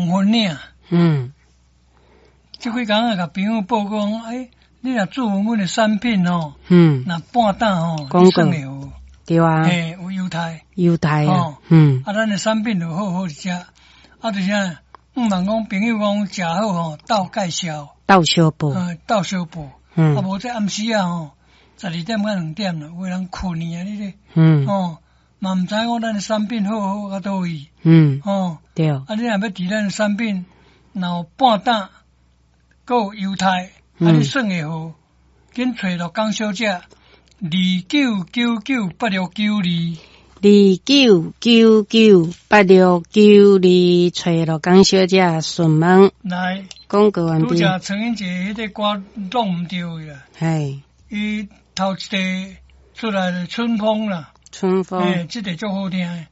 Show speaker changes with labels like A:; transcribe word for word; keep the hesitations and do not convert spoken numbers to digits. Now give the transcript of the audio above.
A: 黄昏岭。
B: 嗯，
A: 即几工啊，甲朋友报讲，诶、欸，你若注文阮的产品吼，
B: 嗯，
A: 若半打吼，
B: 广告
A: 你算会有，
B: 对啊，
A: 嘿，有优待，
B: 优待啊，
A: 吼，
B: 嗯，
A: 啊，咱的产品就好好食，啊，就是啥，毋通讲朋友讲食好吼，倒介绍，
B: 倒小报，
A: 呃，倒小报，
B: 嗯，
A: 啊，无这暗时啊吼，十二点到两点了，有人困去啊，你咧，
B: 嗯，
A: 哦，嘛毋知讲咱的产品好好到倒位，
B: 嗯，
A: 哦，
B: 对，啊，
A: 你若要伫咱的产品，若有半打，阁有优待，
B: 嗯、
A: 啊，你算会好，紧找到江小姐，二九九九八六九二，
B: 二九九九八六九二，找到江小姐询问。
A: 来，
B: 广告完毕。
A: 拄则陈英杰迄个歌弄毋对啦，
B: 系，
A: 伊头一个出来的春风啦，
B: 春风，
A: 诶，即个足好听。